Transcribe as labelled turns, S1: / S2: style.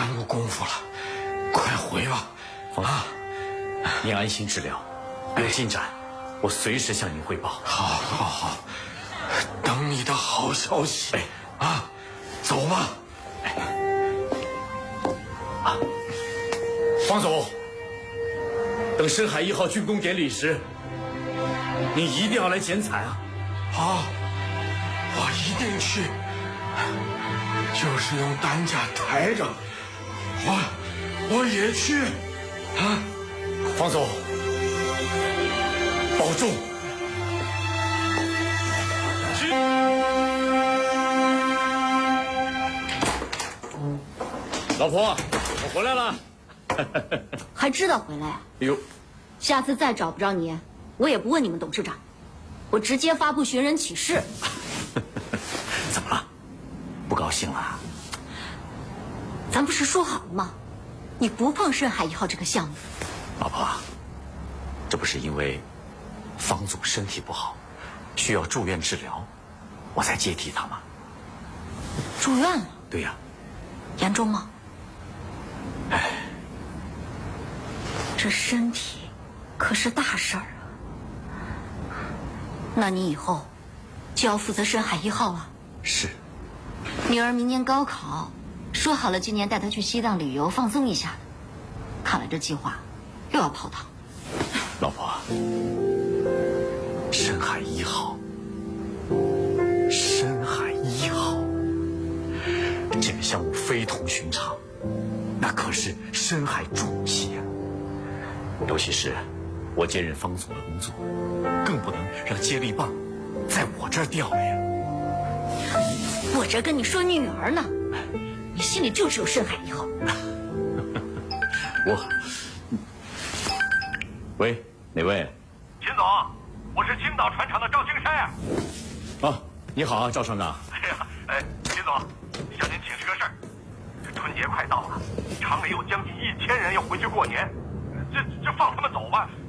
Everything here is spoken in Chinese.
S1: 耽误功夫了，快回吧。
S2: 啊，您安心治疗，有进展，我随时向您汇报。
S1: 好，等你的好消息。啊，走吧。
S2: 方总，等深海1号竣工典礼时，你一定要来剪彩啊！
S1: 好，我一定去。就是用担架抬着，我也去。啊，
S2: 方总，保重。老婆，我回来了。
S3: 还知道回来啊？
S2: 哎呦，
S3: 下次再找不着你，我也不问你们董事长，我直接发布寻人启事。
S2: 怎么了？不高兴了？
S3: 咱不是说好了吗？你不碰深海1号这个项目。
S2: 老婆，这不是因为方总身体不好，需要住院治疗，我才接替他吗？
S3: 住院了？
S2: 对呀。
S3: 严重吗？
S2: 哎，
S3: 这身体可是大事儿啊。那你以后就要负责深海1号了。
S2: 是。
S3: 女儿明年高考，说好了今年带她去西藏旅游放松一下的，看来这计划又要泡汤。
S2: 老婆，深海1号，深海1号，这个项目非同寻常，那可是深海重器啊！尤其是我接任方总的工作，更不能让接力棒在我这儿掉了呀。
S3: 我这跟你说女儿呢，你心里就只有深海1号。
S2: 喂，哪位？
S4: 秦总，我是青岛船厂的赵青山呀。
S2: 啊，你好啊，赵厂长。
S4: 秦总，向您请示个事儿。这春节快到了，厂里有将近1000人要回去过年，这放他们走吧，